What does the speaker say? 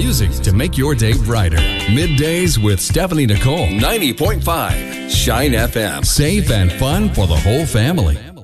music to make your day brighter. Middays with Stephanie Nicole. 90.5 Shine FM. Safe and fun for the whole family.